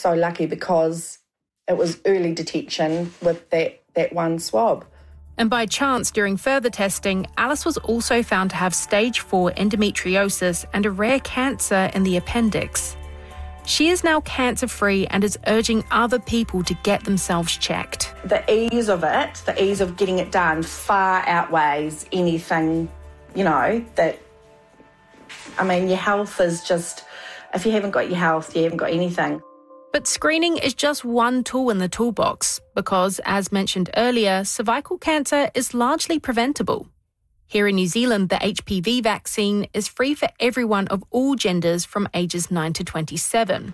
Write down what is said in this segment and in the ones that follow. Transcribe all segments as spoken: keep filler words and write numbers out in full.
so lucky because it was early detection with that, that one swab. And by chance, during further testing, Alice was also found to have stage four endometriosis and a rare cancer in the appendix. She is now cancer-free and is urging other people to get themselves checked. The ease of it, the ease of getting it done far outweighs anything, you know, that, I mean, your health is just, if you haven't got your health, you haven't got anything. But screening is just one tool in the toolbox because, as mentioned earlier, cervical cancer is largely preventable. Here in New Zealand, the H P V vaccine is free for everyone of all genders from ages nine to twenty-seven.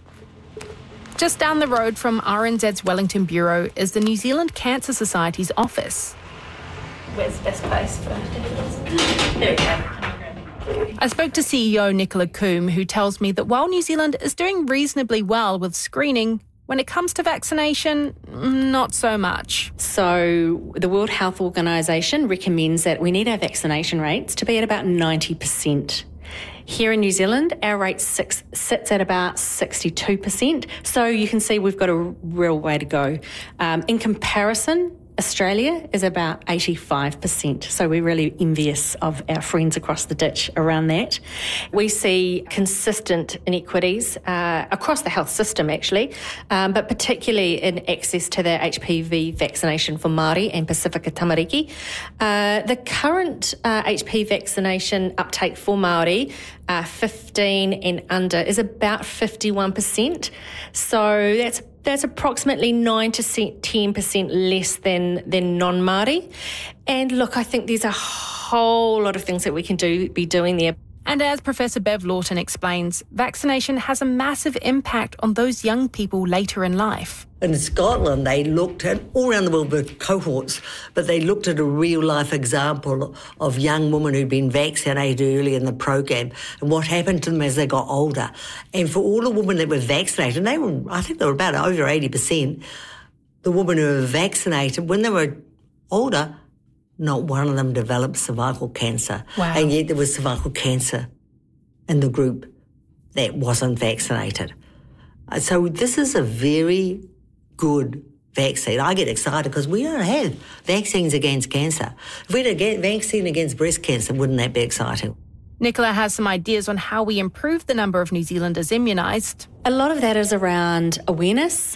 Just down the road from R N Z's Wellington Bureau is the New Zealand Cancer Society's office. Where's the best place for There we go. I spoke to C E O Nicola Coombe, who tells me that while New Zealand is doing reasonably well with screening, when it comes to vaccination, not so much. So the World Health Organization recommends that we need our vaccination rates to be at about ninety percent. Here in New Zealand, our rate six, sits at about sixty-two percent. So you can see we've got a real way to go. Um, in comparison, Australia is about eighty-five percent, so we're really envious of our friends across the ditch around that. We see consistent inequities uh, across the health system, actually, um, but particularly in access to the H P V vaccination for Māori and Pasifika Tamariki. Uh, the current uh, H P V vaccination uptake for Māori, uh, fifteen and under, is about fifty-one percent, so that's That's approximately nine to ten percent less than, than non-Māori. And look, I think there's a whole lot of things that we can do be doing there. And as Professor Bev Lawton explains, vaccination has a massive impact on those young people later in life. In Scotland, they looked at, all around the world with cohorts, but they looked at a real-life example of young women who'd been vaccinated early in the program and what happened to them as they got older. And for all the women that were vaccinated, and they were, I think they were about over eighty percent, the women who were vaccinated, when they were older, not one of them developed cervical cancer. Wow. And yet there was cervical cancer in the group that wasn't vaccinated. So this is a very good vaccine. I get excited because we don't have vaccines against cancer. If we had a vaccine against breast cancer, wouldn't that be exciting? Nicola has some ideas on how we improve the number of New Zealanders immunised. A lot of that is around awareness,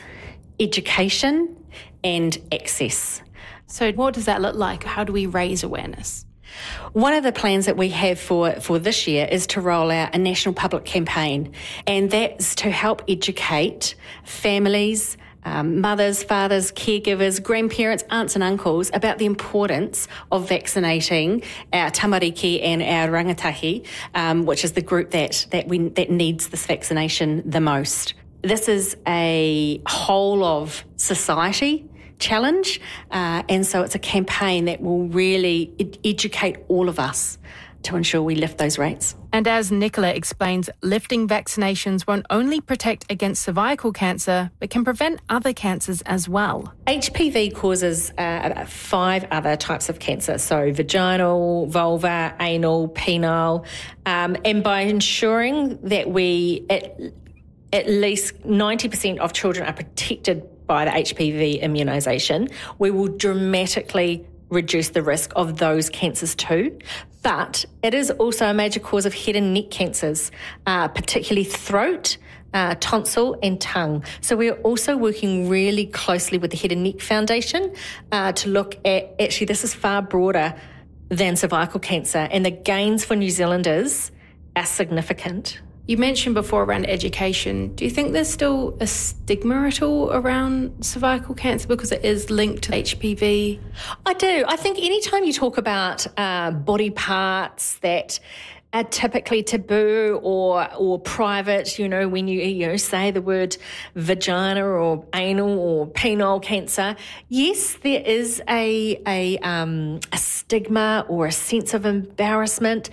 education and access. So what does that look like? How do we raise awareness? One of the plans that we have for, for this year is to roll out a national public campaign, and that's to help educate families, um, mothers, fathers, caregivers, grandparents, aunts and uncles about the importance of vaccinating our tamariki and our rangatahi, um, which is the group that, that, we, that needs this vaccination the most. This is a whole of society challenge, uh, and so it's a campaign that will really ed- educate all of us to ensure we lift those rates. And as Nicola explains, lifting vaccinations won't only protect against cervical cancer, but can prevent other cancers as well. H P V causes uh, about five other types of cancer, so vaginal, vulva, anal, penile, um, and by ensuring that we, at, at least ninety percent of children are protected by the H P V immunisation, we will dramatically reduce the risk of those cancers too. But it is also a major cause of head and neck cancers, uh, particularly throat, uh, tonsil and tongue. So we're also working really closely with the Head and Neck Foundation uh, to look at, actually this is far broader than cervical cancer, and the gains for New Zealanders are significant. You mentioned before around education. Do you think there's still a stigma at all around cervical cancer because it is linked to H P V? I do. I think anytime you talk about uh, body parts that are typically taboo or or private, you know, when you you know say the word vagina or anal or penile cancer, yes, there is a a um, a stigma or a sense of embarrassment.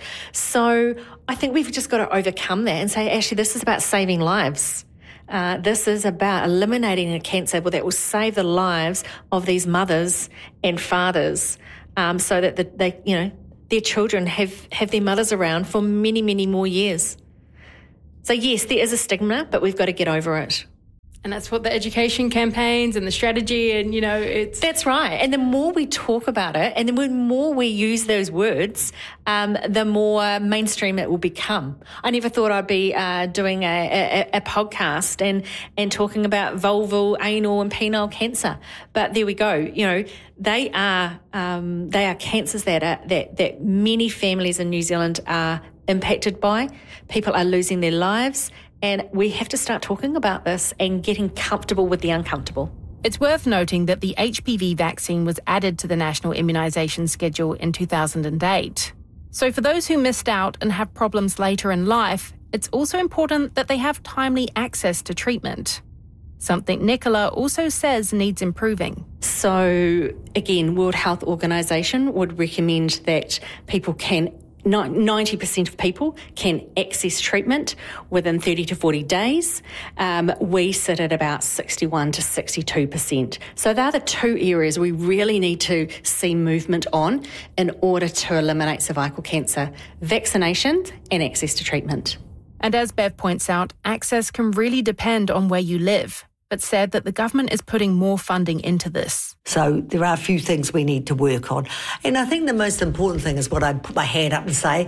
So I think we've just got to overcome that and say, actually, this is about saving lives. Uh, this is about eliminating a cancer that will save the lives of these mothers and fathers, um, so that the, they, you know, their children have, have their mothers around for many, many more years. So yes, there is a stigma, but we've got to get over it. And that's what the education campaigns and the strategy and, you know, it's... That's right. And the more we talk about it and the more we use those words, um, the more mainstream it will become. I never thought I'd be uh, doing a, a, a podcast and, and talking about vulval, anal and penile cancer. But there we go. You know, they are um, they are cancers that are, that that many families in New Zealand are impacted by. People are losing their lives. And we have to start talking about this and getting comfortable with the uncomfortable. It's worth noting that the H P V vaccine was added to the national immunisation schedule in two thousand eight. So for those who missed out and have problems later in life, it's also important that they have timely access to treatment. Something Nicola also says needs improving. So again, World Health Organization would recommend that people can ninety percent of people can access treatment within thirty to forty days. Um, we sit at about sixty-one to sixty-two percent. So they're the two areas we really need to see movement on in order to eliminate cervical cancer: vaccination and access to treatment. And as Bev points out, access can really depend on where you live, but said that the government is putting more funding into this. So there are a few things we need to work on. And I think the most important thing is what I put my hand up and say,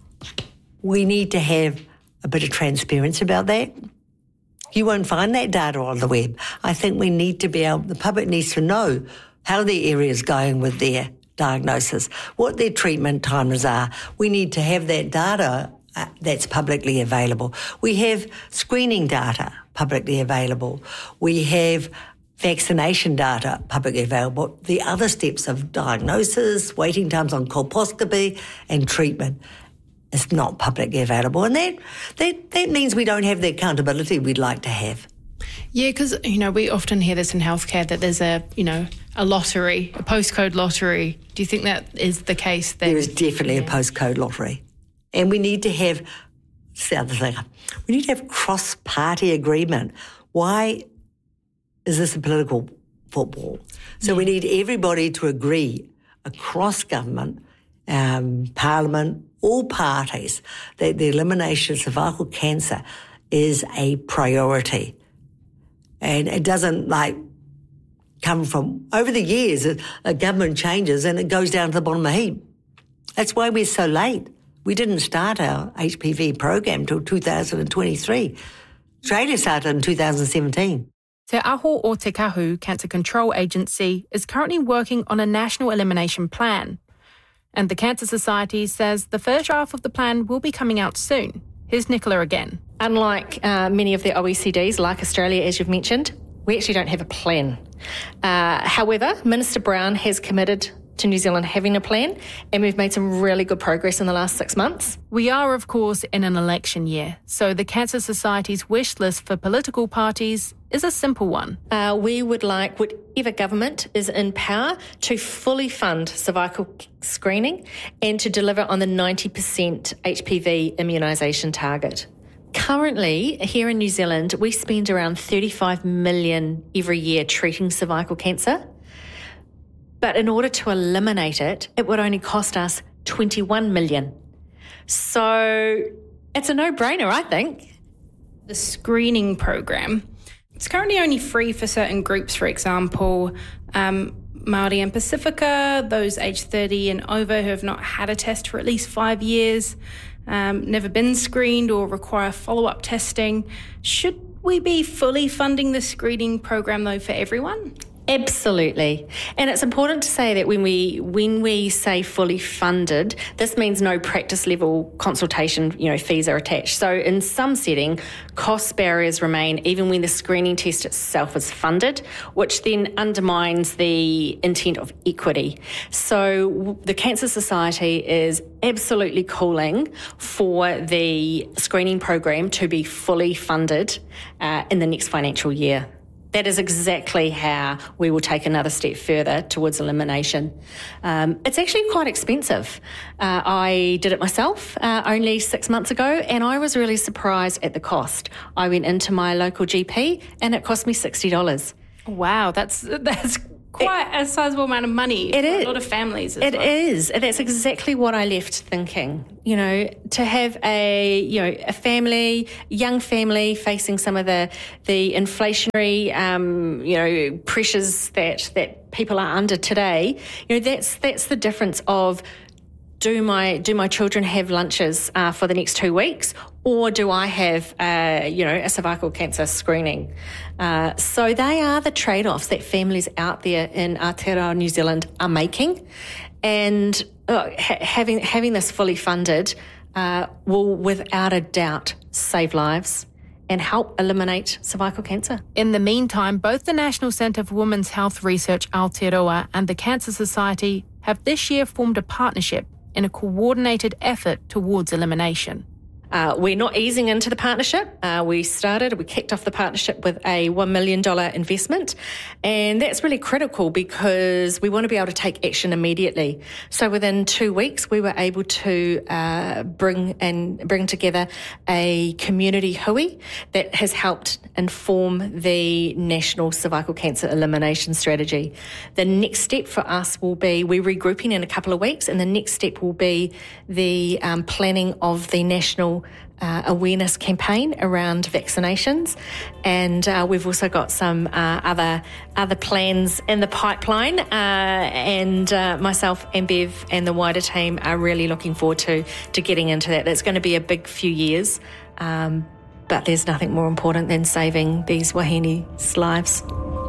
we need to have a bit of transparency about that. You won't find that data on the web. I think we need to be able, the public needs to know how the area is going with their diagnosis, what their treatment timelines are. We need to have that data uh, that's publicly available. We have screening data publicly available. We have vaccination data publicly available. The other steps of diagnosis, waiting times on colposcopy and treatment is not publicly available. And that, that, that means we don't have the accountability we'd like to have. Yeah, because, you know, we often hear this in healthcare that there's a, you know, a lottery, a postcode lottery. Do you think that is the case? That, there is definitely yeah. a postcode lottery. And we need to have, that's the other thing, we need to have cross-party agreement. Why is this a political football? So yeah. we need everybody to agree across government, um, parliament, all parties, that the elimination of cervical cancer is a priority. And it doesn't, like, come from, over the years, a, a government changes and it goes down to the bottom of the heap. That's why we're so late. We didn't start our H P V program until two thousand twenty-three. Australia started in two thousand seventeen. Te Aho o Te Kahu Cancer Control Agency is currently working on a national elimination plan. And the Cancer Society says the first draft of the plan will be coming out soon. Here's Nicola again. Unlike uh, many of the O E C Ds, like Australia, as you've mentioned, we actually don't have a plan. Uh, however, Minister Brown has committed to New Zealand having a plan, and we've made some really good progress in the last six months. We are, of course, in an election year, so the Cancer Society's wish list for political parties is a simple one. Uh, we would like whatever government is in power to fully fund cervical screening and to deliver on the ninety percent H P V immunisation target. Currently, here in New Zealand, we spend around thirty-five million dollars every year treating cervical cancer. But in order to eliminate it, it would only cost us twenty-one million dollars. So it's a no-brainer, I think. The screening program, it's currently only free for certain groups, for example, um, Māori and Pacifica, those aged thirty and over who have not had a test for at least five years, um, never been screened or require follow-up testing. Should we be fully funding the screening program, though, for everyone? Absolutely. And it's important to say that when we when we say fully funded, this means no practice level consultation, you know, fees are attached. So in some setting, cost barriers remain even when the screening test itself is funded, which then undermines the intent of equity. So the Cancer Society is absolutely calling for the screening program to be fully funded uh, in the next financial year. That is exactly how we will take another step further towards elimination. Um, it's actually quite expensive. Uh, I did it myself uh, only six months ago, and I was really surprised at the cost. I went into my local G P, and it cost me sixty dollars. Wow, that's that's quite it, a sizable amount of money it for is, a lot of families as It well. is. And that's exactly what I left thinking. You know, to have a, you know, a family, young family facing some of the, the inflationary, um, you know, pressures that, that people are under today, you know, that's, that's the difference of, Do my do my children have lunches uh, for the next two weeks, or do I have uh, you know a cervical cancer screening? Uh, so they are the trade-offs that families out there in Aotearoa, New Zealand, are making, and uh, ha- having having this fully funded uh, will, without a doubt, save lives and help eliminate cervical cancer. In the meantime, both the National Centre for Women's Health Research Aotearoa and the Cancer Society have this year formed a partnership in a coordinated effort towards elimination. Uh, we're not easing into the partnership. Uh, we started, we kicked off the partnership with a one million dollars investment, and that's really critical because we want to be able to take action immediately. So within two weeks, we were able to uh, bring and bring together a community hui that has helped inform the National Cervical Cancer Elimination Strategy. The next step for us will be, we're regrouping in a couple of weeks, and the next step will be the um, planning of the national Uh, awareness campaign around vaccinations, and uh, we've also got some uh, other other plans in the pipeline, uh, and uh, myself and Bev and the wider team are really looking forward to to getting into that. That's going to be a big few years, um, but there's nothing more important than saving these wahines' lives.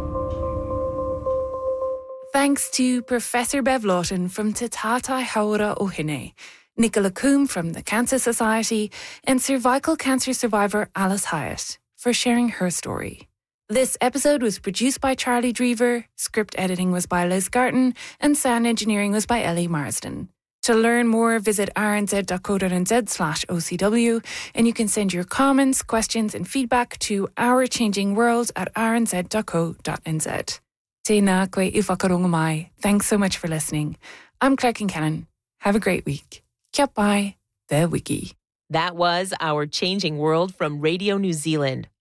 Thanks to Professor Bev Lawton from Te Tātai Hauora o Hine, Nicola Coombe from the Cancer Society, and cervical cancer survivor Alice Hyatt for sharing her story. This episode was produced by Charlie Drever, script editing was by Liz Garton, and sound engineering was by Ellie Marsden. To learn more, visit r n z dot co dot n z slash O C W, and you can send your comments, questions, and feedback to ourchangingworld at r n z dot co dot n z. Tēnā koe i whakarongo mai. Thanks so much for listening. I'm Claire Kincannon. Have a great week. Kia pai, the wiki. That was Our Changing World from Radio New Zealand.